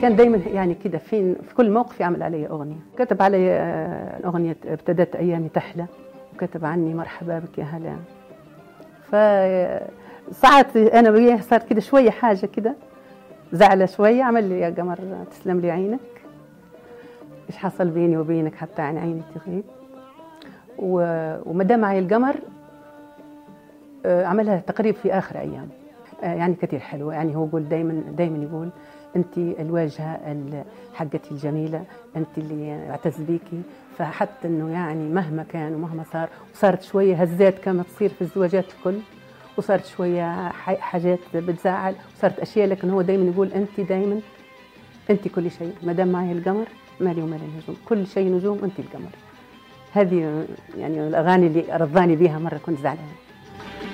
كان دايما يعني كده في كل موقف يعمل علي أغنية. كتب علي أغنية ابتدت أيامي تحلى، وكتب عني مرحبا بك يا هلا. فساعات أنا وياه صار كده شوية حاجة كده، زعلة شوية، عمل لي يا قمر تسلم لي عينك، إيش حصل بيني وبينك حتى عن عيني تغيب. ومدام معي القمر عملها تقريب في آخر أيام، يعني كثير حلوة. يعني هو يقول دايما يقول أنت الواجهة حقتي الجميلة، أنت اللي اعتز بيكي. فحتى أنه يعني مهما كان ومهما صار، وصارت شوية هزات كما تصير في الزواجات الكل، وصارت شوية حاجات بتزعل، وصارت أشياء، لكن هو دايما يقول أنت كل شيء، ما دام معي القمر مالي ومال النجوم، كل شيء نجوم، أنت القمر. هذه يعني الأغاني اللي رضاني بها مرة كنت زعلانة.